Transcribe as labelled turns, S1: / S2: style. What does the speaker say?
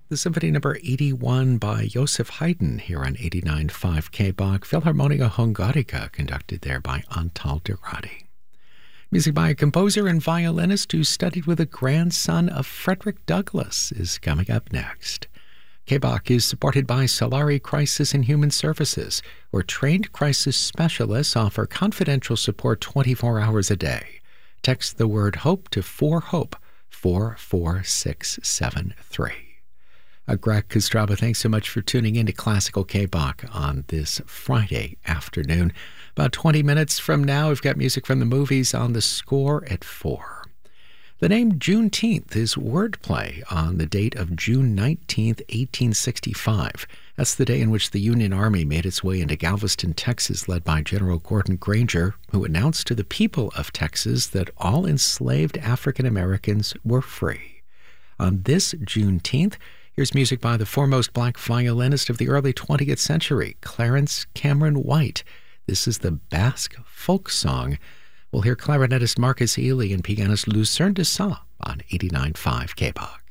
S1: The Symphony Number 81 by Joseph Haydn here on 89.5 KBach, Philharmonia Hungarica, conducted there by Antal Durati. Music by a composer and violinist who studied with a grandson of Frederick Douglass is coming up next. KBach is supported by Solari Crisis and Human Services, where trained crisis specialists offer confidential support 24 hours a day. Text the word HOPE to 4HOPE, 44673. Greg Kostraba, thanks so much for tuning in to Classical KBach on this Friday afternoon. About 20 minutes from now, we've got music from the movies on the score at 4. The name Juneteenth is wordplay on the date of June 19th, 1865. That's the day in which the Union Army made its way into Galveston, Texas, led by General Gordon Granger, who announced to the people of Texas that all enslaved African Americans were free. On this Juneteenth, here's music by the foremost black violinist of the early 20th century, Clarence Cameron White. This is the Basque folk song. We'll hear clarinetist Marcus Ely and pianist Lucerne de Sa on 89.5 KBach.